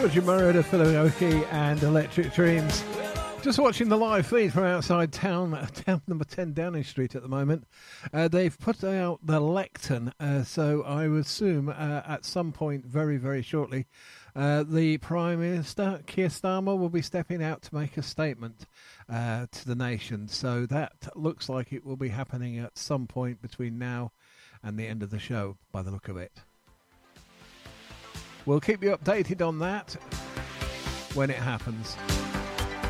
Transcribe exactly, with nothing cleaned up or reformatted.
Georgie Moroder, Philadelphia and Electric Dreams. Just watching the live feed from outside town, town number ten Downing Street at the moment. Uh, they've put out the lectern, uh, so I would assume uh, at some point very, very shortly, uh, the Prime Minister, Keir Starmer, will be stepping out to make a statement uh, to the nation. So that looks like it will be happening at some point between now and the end of the show, by the look of it. We'll keep you updated on that when it happens.